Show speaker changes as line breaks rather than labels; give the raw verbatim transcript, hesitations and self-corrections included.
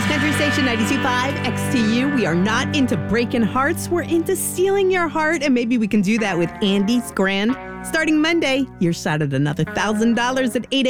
Cincinnati's Country Station ninety-two point five X T U. We are not into breaking hearts. We're into stealing your heart, and maybe we can do that with Andy's Grand. Starting Monday, your shot at another one thousand dollars at eight